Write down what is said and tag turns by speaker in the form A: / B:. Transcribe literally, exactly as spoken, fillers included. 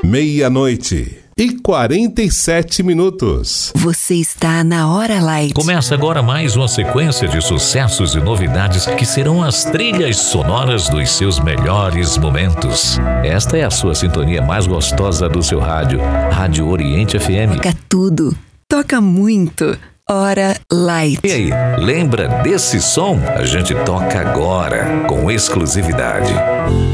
A: Meia-noite e quarenta e sete minutos.
B: Você está na Hora Light.
C: Começa agora mais uma sequência de sucessos e novidades que serão as trilhas sonoras dos seus melhores momentos. Esta é a sua sintonia mais gostosa do seu rádio. Rádio Oriente F M.
B: Toca tudo. Toca muito. Hora Light.
C: E aí, lembra desse som? A gente toca agora, com exclusividade.